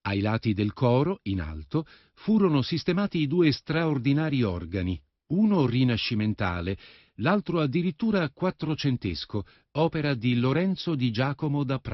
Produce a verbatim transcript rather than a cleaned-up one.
Ai lati del coro, in alto, furono sistemati due straordinari organi, uno rinascimentale, l'altro addirittura quattrocentesco, opera di Lorenzo di Giacomo da